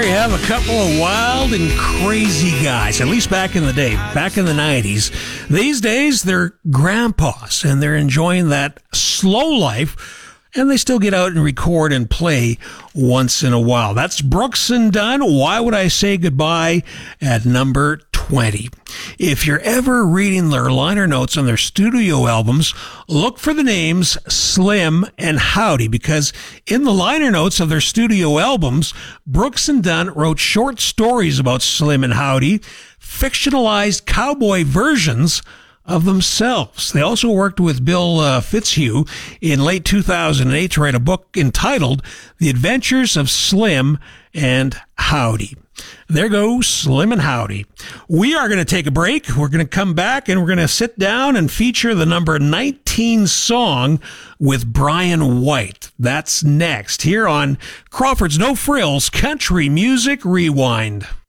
There you have a couple of wild and crazy guys, at least back in the day, back in the 90s. These days, they're grandpas, and they're enjoying that slow life, and they still get out and record and play once in a while. That's Brooks and Dunn. Why Would I Say Goodbye at number 20. If you're ever reading their liner notes on their studio albums, look for the names Slim and Howdy, because in the liner notes of their studio albums, Brooks and Dunn wrote short stories about Slim and Howdy, fictionalized cowboy versions of themselves. They also worked with Bill Fitzhugh in late 2008 to write a book entitled The Adventures of Slim and Howdy. There goes Slim and Howdy. We are going to take a break. We're going to come back and we're going to sit down and feature the number 19 song with Brian White. That's next here on Crawford's No Frills Country Music Rewind.